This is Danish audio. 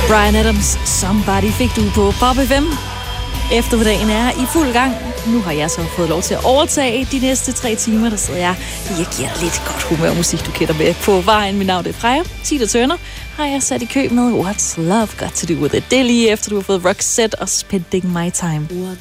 Bryan Adams, Somebody fik du på Pop FM. Eftermiddagen er i fuld gang. Nu har jeg så fået lov til at overtage de næste 3 timer. Der sidder jeg giver dig lidt godt humørmusik, du kender med på vejen. Mit navn er Freja. Tina Turner har jeg sat i kø med What's Love Got To Do With It. Det er lige efter, du har fået Roxette og Spending My Time.